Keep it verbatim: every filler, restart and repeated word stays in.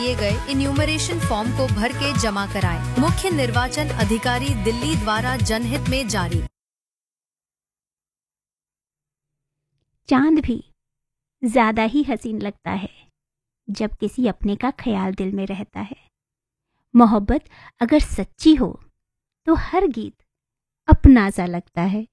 दिए गए enumeration form को भर के जमा कराएं। मुख्य निर्वाचन अधिकारी दिल्ली द्वारा जनहित में जारी। चांद भी ज्यादा ही हसीन लगता है जब किसी अपने का ख्याल दिल में रहता है। मोहब्बत अगर सच्ची हो तो हर गीत अपना सा लगता है।